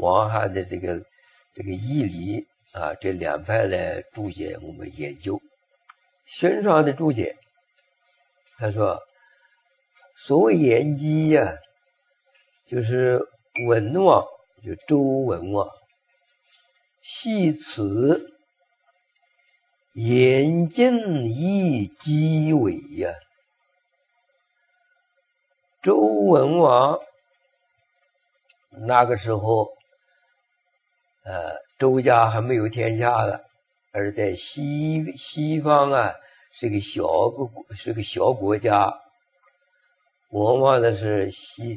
王翰的这个义理啊，这两派的注解我们研究。宣爽的注解，他说：所谓延基呀，就是文王，就周文王，系辞严禁以基为呀。周文王那个时候，周家还没有天下了，而在西方啊，是个小国家。往往的是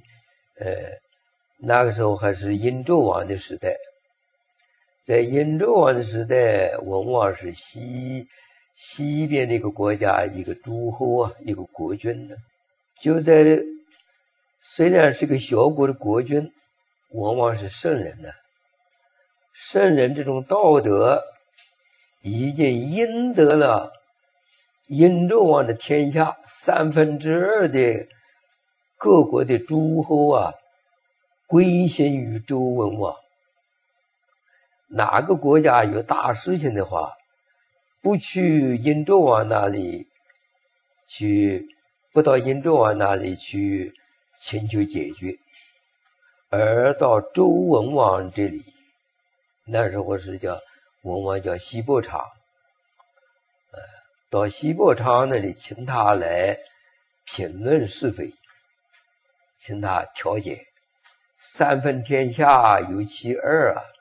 那个时候还是殷纣王的时代。在殷纣王的时代，往往是西边的一个国家，一个诸侯啊，一个国君呢。就在虽然是个小国的国君，往往是圣人呢。圣人这种道德已经赢得了殷纣王的天下2/3的各国的诸侯啊，归心于周文王。哪个国家有大事情的话，不去殷纣王那里去，不到殷纣王那里去请求解决，而到周文王这里。那时候是叫文王叫西伯昌，到西伯昌那里请他来评论是非，请他调解。3分天下有其二啊。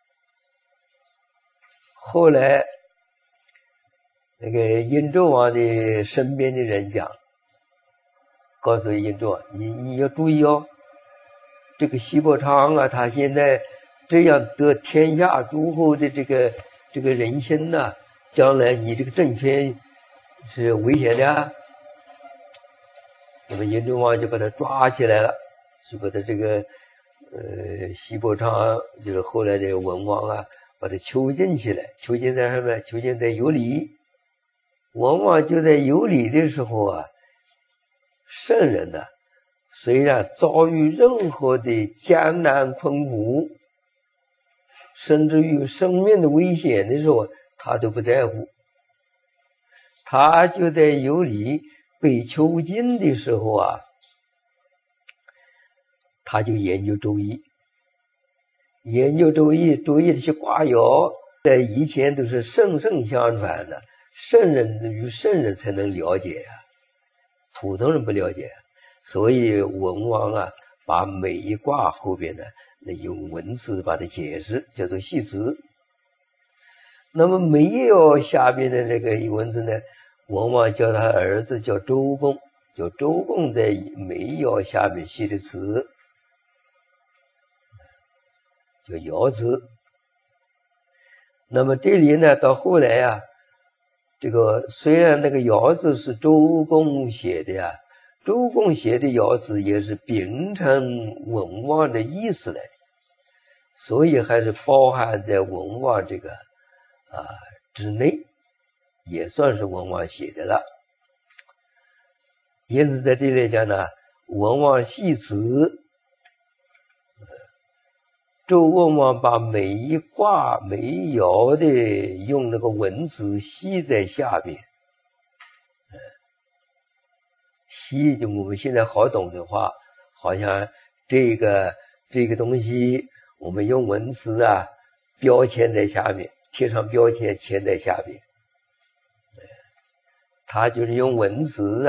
后来那个殷纣王的身边的人讲，告诉殷纣王，你要注意哦，这个西伯昌啊，他现在这样得天下诸侯的这个人心呐，将来你这个政权是危险的啊。那么殷纣王就把他抓起来了，就把他这个西伯昌，就是后来的文王啊，把他囚禁起来。囚禁在什么？囚禁在有里。往往就在有里的时候啊，圣人呢，虽然遭遇任何的艰难困苦，甚至于生命的危险的时候，他都不在乎。他就在有里被囚禁的时候啊，他就研究周易。研究周易的一些卦爻，在以前都是圣相传的，圣人与圣人才能了解呀，普通人不了解。所以文王啊，把每一卦后边呢，用文字把它解释，叫做系辞。那么每一爻下边的这个文字呢，文王叫他儿子叫周公，叫周公在每一爻下面系的辞，叫爻辞。那么这里呢，到后来啊，这个虽然那个爻字是周公写的呀，周公写的爻辞也是秉承文王的意思来的，所以还是包含在文王这个之内，也算是文王写的了。因此在这里讲呢，文王系辞，周文王把每一卦每一爻的用那个文字系在下边。系就我们现在好懂的话，好像这个东西我们用文字啊标签在下面，贴上标签签在下面。他就是用文字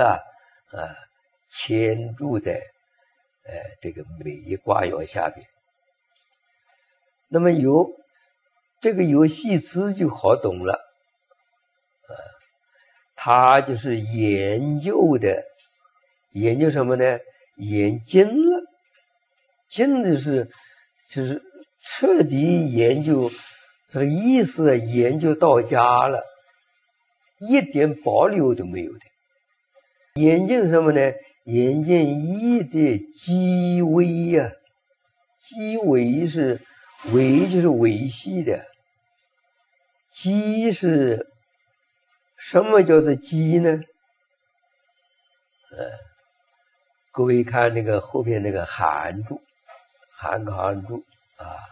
牵注在这个每一卦爻下边。那么有系辞就好懂了，他就是研究什么呢？研经了，经的就是彻底研究这个意思，研究到家了，一点保留都没有的。研究什么呢？研究义的基微呀，基微是维就是维系的，基是什么叫做基呢？各位看那个后边那个函注啊，